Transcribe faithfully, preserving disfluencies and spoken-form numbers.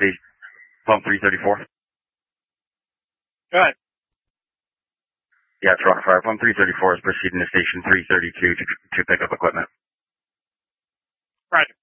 station, pump three thirty-four. Go ahead. Yeah, Toronto Fire, pump three thirty-four is proceeding to station three thirty-two to, to pick up equipment. Roger.